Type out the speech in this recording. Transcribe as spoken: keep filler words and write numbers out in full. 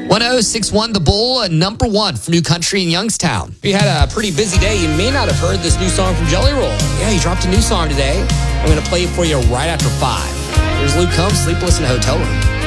one oh six one The Bull, number one for New Country in Youngstown. If you had a pretty busy day, you may not have heard this new song from Jelly Roll. Yeah, he dropped a new song today. I'm going to play it for you right after five. Here's Luke Combs, Sleepless in a Hotel Room.